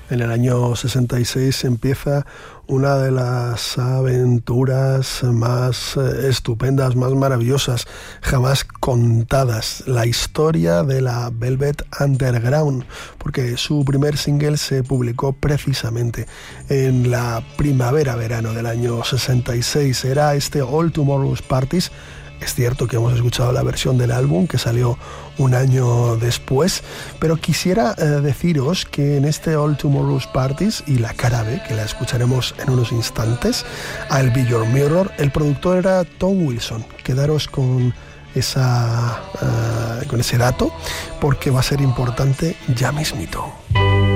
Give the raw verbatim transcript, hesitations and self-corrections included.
En el año sesenta y seis empieza una de las aventuras más estupendas, más maravillosas, jamás contadas, la historia de la Velvet Underground, porque su primer single se publicó precisamente en la primavera-verano del año sesenta y seis. Era este All Tomorrow's Parties. Es cierto que hemos escuchado la versión del álbum que salió un año después, pero quisiera eh, deciros que en este All Tomorrow's Parties y la cara B, que la escucharemos en unos instantes, I'll Be Your Mirror, el productor era Tom Wilson. Quedaros con, esa, uh, con ese dato porque va a ser importante ya mismito.